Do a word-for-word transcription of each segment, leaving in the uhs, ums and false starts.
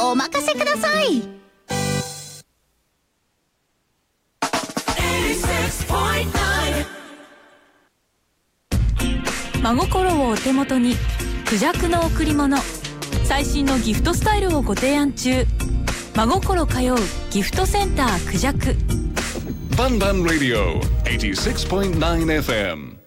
お任せください。 真心をお手元に、クジャクの贈り物、最新のギフトスタイルをご提案中。真心通うギフトセンタークジャク。 バンバンラディオ はちじゅうろくてんきゅうエフエム。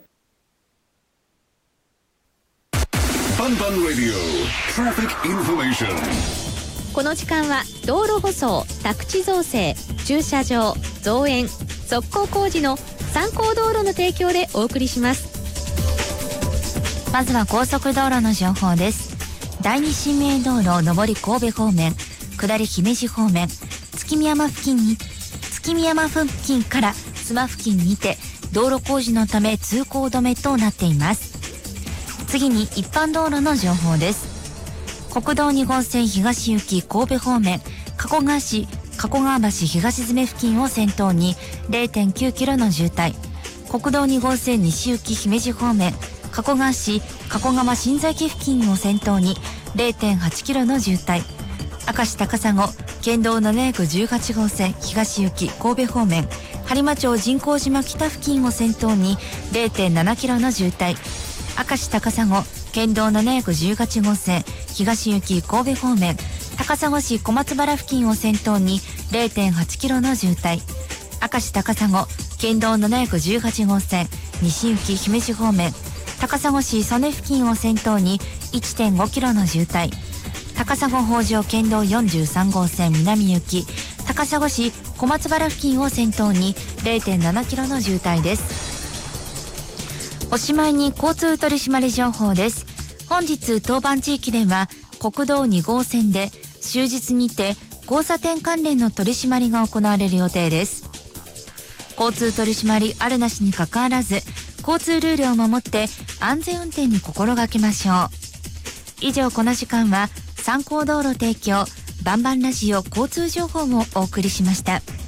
バンバンラディオトラフィックインフォメーション。 この時間は道路舗装、宅地造成、駐車場、造園、側溝工事の参考道路の提供でお送りします。 まずは高速道路の情報です。第二新名道路上り神戸方面、下り姫路方面、月見山付近に月見山付近から須磨付近にて道路工事のため通行止めとなっています。次に一般道路の情報です。国道に号線東行き神戸方面、加古川市加古川橋東詰付近を先頭に れいてんきゅうキロの渋滞。国道に号線西行き姫路方面、加古川市加古川新座駅付近を先頭に れいてんはちキロの渋滞。明石高砂県道ななひゃくじゅうはち号線東行き神戸方面、播磨町人工島北付近を先頭に れいてんななキロの渋滞。明石高砂県道ななひゃくじゅうはち号線東行き神戸方面、高砂市小松原付近を先頭に れいてんはちキロの渋滞。明石高砂県道ななひゃくじゅうはち号線西行き姫路方面、高砂市曽根付近を先頭に いってんごキロの渋滞。高砂北条県道よんじゅうさん号線南行き高砂市小松原付近を先頭に れいてんななキロの渋滞です。おしまいに交通取締情報です。本日当番地域では国道に号線で終日にて交差点関連の取り締まりが行われる予定です。交通取り締まりあるなしにかかわらず、交通ルールを守って安全運転に心がけましょう。以上、この時間は参考道路提供バンバンラジオ交通情報をお送りしました。